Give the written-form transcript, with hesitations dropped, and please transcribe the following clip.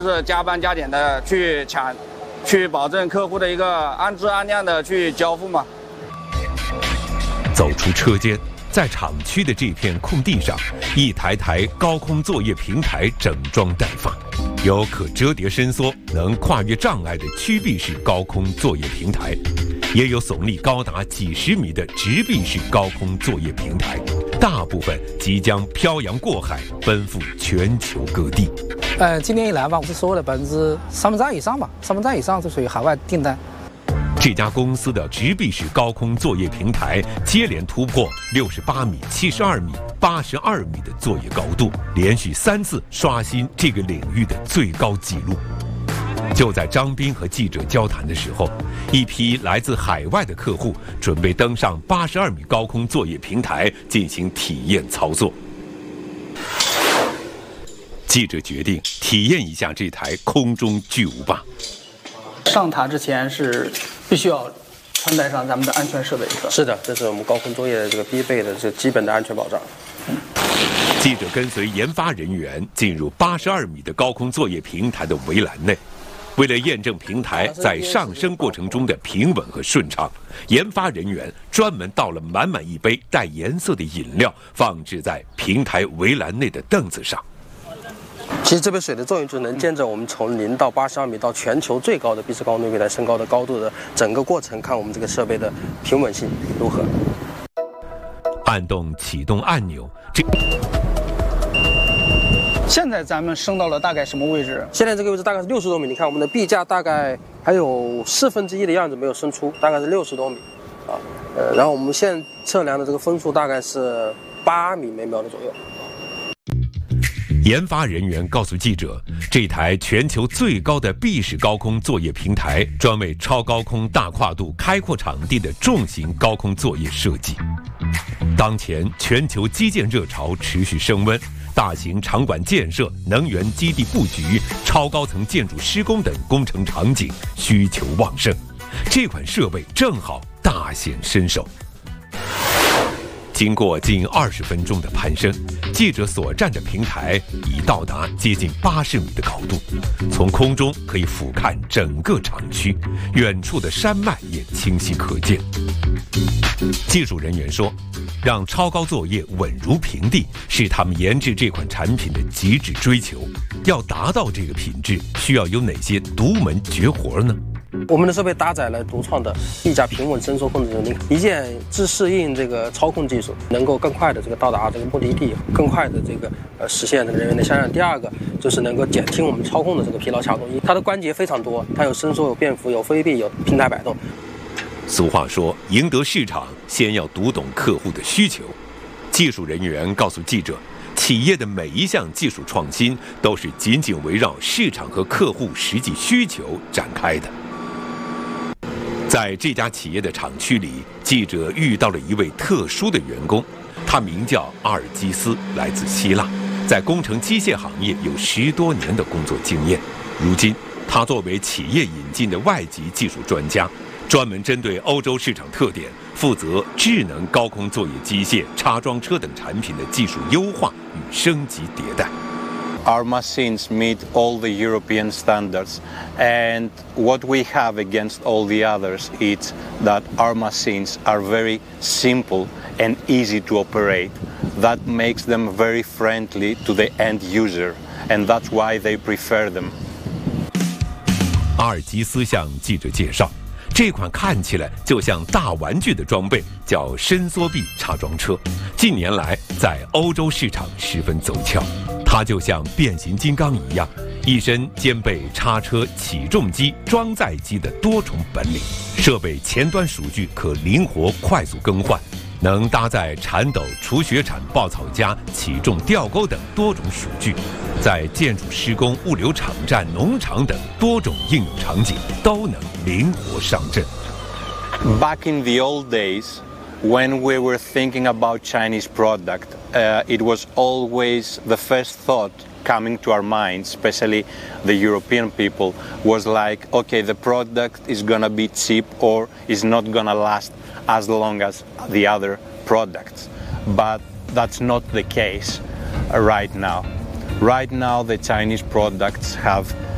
是加班加点的去保证客户的一个按质按量的去交付嘛。 走出车间，在厂区的这片空地上，一台台高空作业平台整装待发，有可折叠伸缩、能跨越障碍的曲臂式高空作业平台，也有耸立高达几十米的直臂式高空作业平台，大部分即将漂洋过海，奔赴全球各地。 今年以来吧，我们所有的2/3以上吧，3/3以上是属于海外订单。 这家公司的直臂式高空作业平台接连突破68米、72米、82米的作业高度，连续3次刷新这个领域的最高纪录。就在张斌和记者交谈的时候，一批来自海外的客户准备登上82米高空作业平台进行体验操作。记者决定体验一下这台空中巨无霸。 上塔之前是必须要穿戴上咱们的安全设备， 是的，这是我们高空作业的这个必备的这基本的安全保障。 记者跟随研发人员进入82米的高空作业平台的围栏内，为了验证平台在上升过程中的平稳和顺畅，研发人员专门倒了满满一杯带颜色的饮料，放置在平台围栏内的凳子上。 其实这杯水的作用就是能见证我们从0到82米到全球最高的闭式高空平台升高的高度的整个过程，看我们这个设备的平稳性如何。 按动启动按钮， 现在咱们升到了大概什么位置？ 现在这个位置大概是60多米，你看我们的臂架大概还有1/4的样子没有伸出，大概是60多米啊。然后我们现在测量的这个分数大概是8米每秒的左右。 研发人员告诉记者，这台全球最高的闭式高空作业平台专为超高空大跨度开阔场地的重型高空作业设计。当前全球基建热潮持续升温，大型场馆建设、能源基地布局、超高层建筑施工等工程场景需求旺盛，这款设备正好大显身手。经过近20分钟的攀升，记者所站的平台已到达接近80米的高度，从空中可以俯瞰整个厂区，远处的山脉也清晰可见。技术人员说，让超高作业稳如平地是他们研制这款产品的极致追求。要达到这个品质，需要有哪些独门绝活呢？ 我们的设备搭载了独创的臂架平稳伸缩控制能力，一键自适应这个操控技术，能够更快的这个到达这个目的地，更快的这个实现这个人员的下降。第二个就是能够减轻我们操控的这个疲劳强度，它的关节非常多，它有伸缩、有变幅、有飞臂、有平台摆动。 俗话说，赢得市场先要读懂客户的需求。技术人员告诉记者，企业的每一项技术创新都是紧紧围绕市场和客户实际需求展开的。在这家企业的厂区里，记者遇到了一位特殊的员工，他名叫阿尔基斯，来自希腊，在工程机械行业有10多年的工作经验。如今，他作为企业引进的外籍技术专家，专门针对欧洲市场特点，负责智能高空作业机械、插装车等产品的技术优化与升级迭代。 Our machines meet all the European standards, and what we have against all the others is that our machines are very simple and easy to operate. That makes them very friendly to the end user, and that's why they prefer them. 阿尔基斯向记者介绍，这款看起来就像大玩具的装备叫伸缩臂插装车，近年来在欧洲市场十分走俏。它就像变形金刚一样，一身兼备叉车、起重机、装载机的多重本领。设备前端数据可灵活快速更换，能搭载铲斗、除雪铲、刨草夹、起重吊钩等多种数据，在建筑施工、物流场站、农场等多种应用场景都能灵活上阵。 Back in the old days, when we were thinking about Chinese product, it was always the first thought coming to our minds, especially the European people, was like, okay, the product is gonna be cheap or is not gonna last as long as the other products. But that's not the case right now. Right now, the Chinese products have